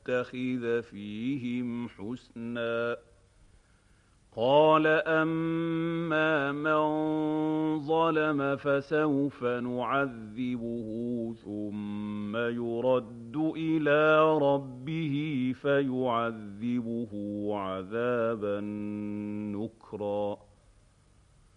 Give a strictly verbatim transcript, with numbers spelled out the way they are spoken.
نتخذ فيهم حسنا. قال أما من ظلم فسوف نعذبه ثم يرد إلى ربه فيعذبه عذابا نكرا.